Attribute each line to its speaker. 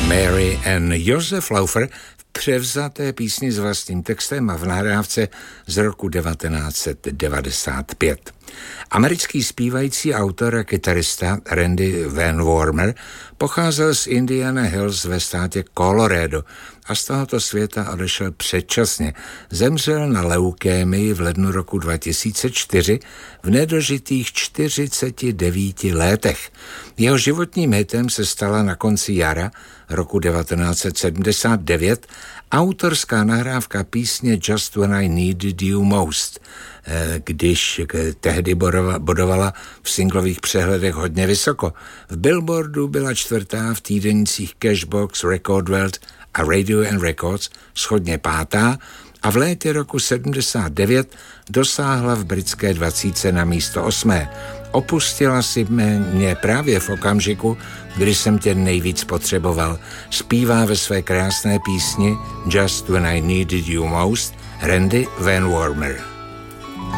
Speaker 1: Mary and Josef Laufer v převzaté písni s vlastním textem a v nahrávce z roku 1995. Americký zpívající autor a kytarista Randy Van Warmer pocházel z Indiana Hills ve státě Colorado a z tohoto světa odešel předčasně. Zemřel na leukémii v lednu roku 2004 v nedožitých 49 letech. Jeho životním hitem se stala na konci jara roku 1979 autorská nahrávka písně Just When I Needed You Most, když tehdy bodovala v singlových přehledech hodně vysoko. V Billboardu byla čtvrtá, v týdenících Cashbox, Record World a Radio and Records shodně pátá a v létě roku 79 dosáhla v britské 20 na místo 8. Opustila si mě právě v okamžiku, kdy jsem tě nejvíc potřeboval. Zpívá ve své krásné písni Just When I Needed You Most Randy Van Warmer.